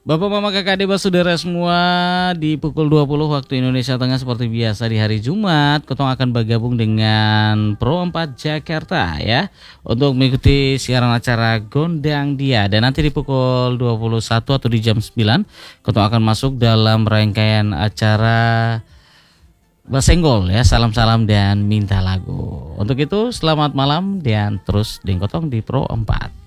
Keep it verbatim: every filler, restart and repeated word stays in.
Bapak, Mama, Kakak, Adik, Saudara semua, di pukul dua puluh waktu Indonesia Tengah seperti biasa di hari Jumat, Kotong akan bergabung dengan Pro empat Jakarta ya untuk mengikuti siaran acara Gondang Dia. Dan nanti di pukul dua puluh satu atau di jam sembilan, Kotong akan masuk dalam rangkaian acara Basenggol ya, salam-salam dan minta lagu. Untuk itu selamat malam dan terus dengkotong di Pro empat.